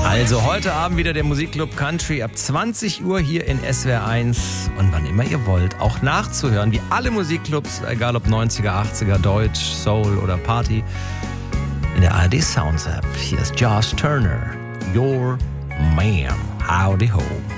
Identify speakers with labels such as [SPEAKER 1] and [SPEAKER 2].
[SPEAKER 1] Also heute Abend wieder der Musikclub Country ab 20 Uhr hier in SWR1 und wann immer ihr wollt, auch nachzuhören, wie alle Musikclubs, egal ob 90er, 80er, Deutsch, Soul oder Party, in der ARD Sounds App. Hier ist Josh Turner, Your Man, Howdy Ho.